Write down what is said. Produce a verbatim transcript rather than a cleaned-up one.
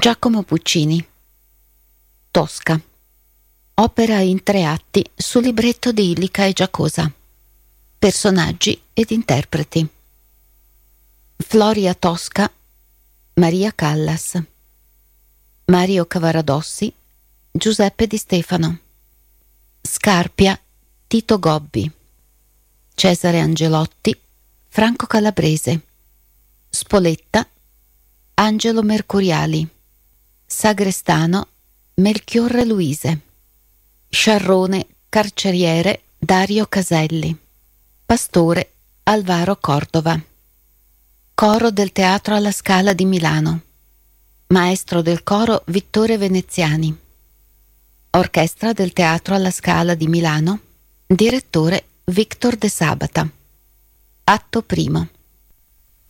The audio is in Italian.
Giacomo Puccini. Tosca. Opera in tre atti su libretto di Illica e Giacosa. Personaggi ed interpreti: Floria Tosca, Maria Callas; Mario Cavaradossi, Giuseppe Di Stefano; Scarpia, Tito Gobbi; Cesare Angelotti, Franco Calabrese; Spoletta, Angelo Mercuriali; Sagrestano, Melchiorre Luise; Sciarrone carceriere, Dario Caselli; Pastore, Alvaro Cordova. Coro del Teatro alla Scala di Milano. Maestro del coro Vittore Veneziani. Orchestra del Teatro alla Scala di Milano. Direttore Victor De Sabata. Atto primo.